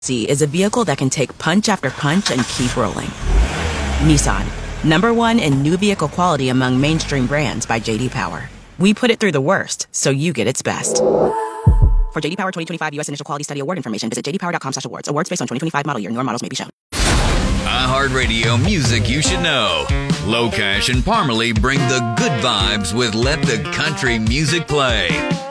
C is a vehicle that can take punch after punch and keep rolling. Nissan, #1 in new vehicle quality among mainstream brands by J.D. Power. We put it through the worst, so you get its best. For J.D. Power 2025 U.S. Initial Quality Study Award information, visit jdpower.com/awards. Awards based on 2025 model year. Newer models may be shown. iHeartRadio music you should know. Locash and Parmalee bring the good vibes with Let the Country Music Play.